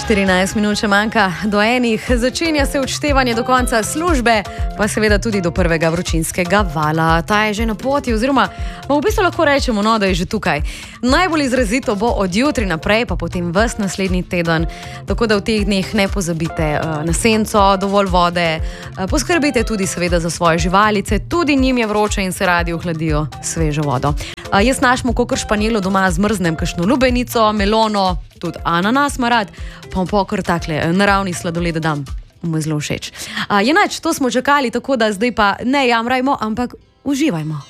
14 minut še manjka do enih, začenja se odštevanje do konca službe, pa seveda tudi do prvega vročinskega vala. Ta je že na poti, oziroma v bistvu lahko rečemo, da je že tukaj. Najbolj izrazito bo od jutri naprej, pa potem ves naslednji teden, tako da v teh dneh ne pozabite na senco, dovolj vode, poskrbite tudi seveda za svoje živalice, tudi njim je vroče in se radi ohladijo svežo vodo. Jaz našemu kakor španjelu doma zmrznem kakšno lubenico, melono, tudi ananas ima rad, pa kar takle naravni sladoled dam, mu je zelo všeč. Je nač, to smo čakali, tako da zdaj pa ne jamrajmo, ampak uživajmo.